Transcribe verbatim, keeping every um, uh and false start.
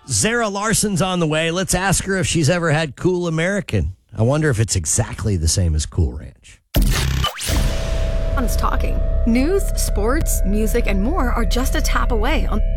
Zara Larson's on the way. Let's ask her if she's ever had Cool American. I wonder if it's exactly the same as Cool Ranch. Is talking. News, sports, music, and more are just a tap away on